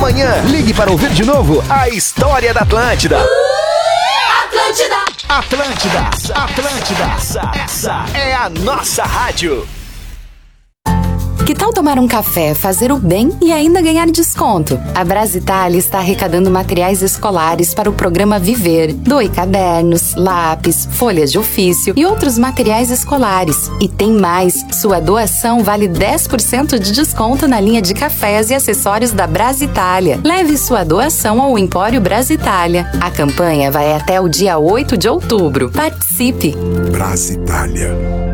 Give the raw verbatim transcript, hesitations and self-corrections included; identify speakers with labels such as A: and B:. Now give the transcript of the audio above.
A: Amanhã, ligue para ouvir de novo a história da Atlântida.
B: Atlântida!
A: Atlântida, Atlântida, essa, essa é a nossa rádio.
C: Que tal tomar um café, fazer o bem e ainda ganhar desconto? A Brasitalia está arrecadando materiais escolares para o programa Viver. Doe cadernos, lápis, folhas de ofício e outros materiais escolares. E tem mais, sua doação vale dez por cento de desconto na linha de cafés e acessórios da Brasitalia. Leve sua doação ao Empório Brasitalia. A campanha vai até o dia oito de outubro. Participe!
D: Brasitalia.